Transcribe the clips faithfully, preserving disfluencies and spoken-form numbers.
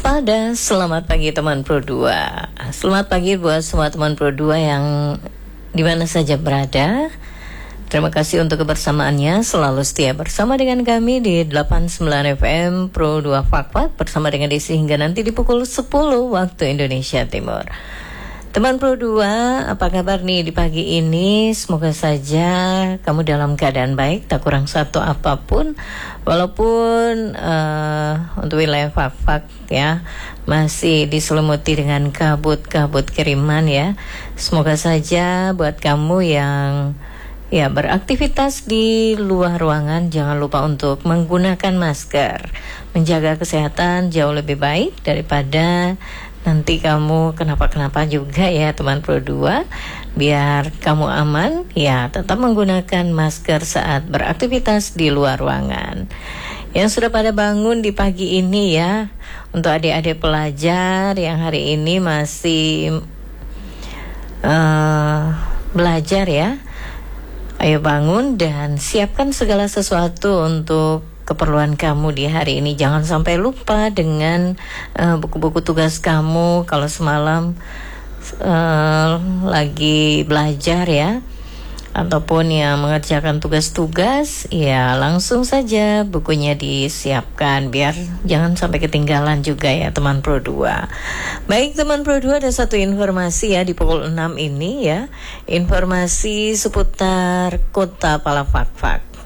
Waspada, selamat pagi teman Pro dua. Selamat pagi buat semua teman Pro dua yang dimana saja berada. Terima kasih untuk kebersamaannya, selalu setia bersama dengan kami di delapan puluh sembilan F M Pro dua Fakfak bersama dengan Desi hingga nanti di pukul sepuluh waktu Indonesia Timur. Teman Pro dua, apa kabar nih di pagi ini? Semoga saja kamu dalam keadaan baik, tak kurang satu apapun. Walaupun uh, untuk wilayah Fakfak ya masih diselimuti dengan kabut-kabut kiriman ya. Semoga saja buat kamu yang ya beraktivitas di luar ruangan, jangan lupa untuk menggunakan masker. Menjaga kesehatan jauh lebih baik daripada nanti kamu kenapa-kenapa juga ya teman Pro dua. Biar kamu aman, ya tetap menggunakan masker saat beraktivitas di luar ruangan. Yang sudah pada bangun di pagi ini ya, untuk adik-adik pelajar yang hari ini masih uh, belajar ya, ayo bangun dan siapkan segala sesuatu untuk keperluan kamu di hari ini. Jangan sampai lupa dengan uh, buku-buku tugas kamu. Kalau semalam uh, lagi belajar ya, ataupun yang mengerjakan tugas-tugas, ya langsung saja bukunya disiapkan biar jangan sampai ketinggalan juga ya teman Pro dua. Baik teman Pro dua, ada satu informasi ya di pukul enam ini ya, informasi seputar Kota Palafakfak.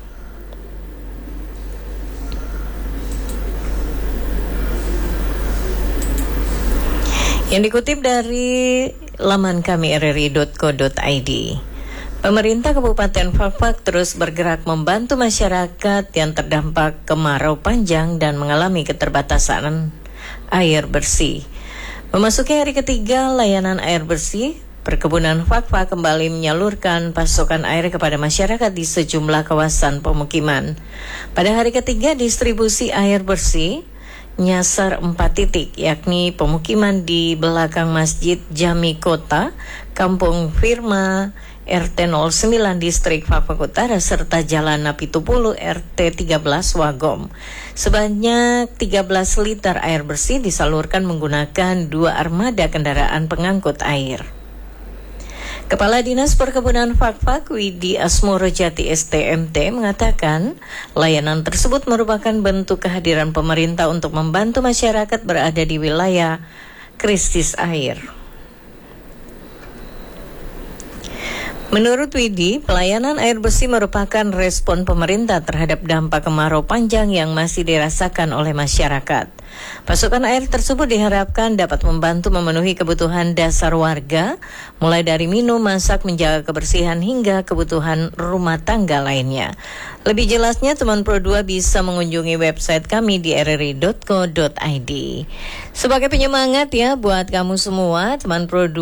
Yang dikutip dari laman kami r r i dot co dot i d. Pemerintah Kabupaten Fakfak terus bergerak membantu masyarakat yang terdampak kemarau panjang dan mengalami keterbatasan air bersih. Memasuki hari ketiga layanan air bersih, Perkebunan Fakfak kembali menyalurkan pasokan air kepada masyarakat di sejumlah kawasan pemukiman. Pada hari ketiga distribusi air bersih nyasar empat titik, yakni pemukiman di belakang Masjid Jami Kota, Kampung Firma, R T nol sembilan Distrik Fakfak Utara, serta Jalan Napitupulu R T tiga belas Wagom. Sebanyak tiga belas liter air bersih disalurkan menggunakan dua armada kendaraan pengangkut air. Kepala Dinas Perkebunan Fakfak Widi Asmorojati S T M T mengatakan layanan tersebut merupakan bentuk kehadiran pemerintah untuk membantu masyarakat berada di wilayah krisis air. Menurut Widi, pelayanan air bersih merupakan respon pemerintah terhadap dampak kemarau panjang yang masih dirasakan oleh masyarakat. Pasokan air tersebut diharapkan dapat membantu memenuhi kebutuhan dasar warga, mulai dari minum, masak, menjaga kebersihan, hingga kebutuhan rumah tangga lainnya. Lebih jelasnya, teman Pro dua bisa mengunjungi website kami di r r i dot co dot i d. Sebagai penyemangat ya buat kamu semua, teman Pro dua,